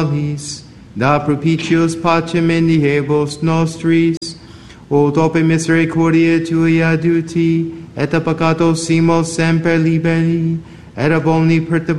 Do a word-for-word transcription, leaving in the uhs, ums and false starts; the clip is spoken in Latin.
da propitios pacem indiebus nostris, o tope misericordia tua duti, et a peccato simos semper liberi, et ab omni perturbationis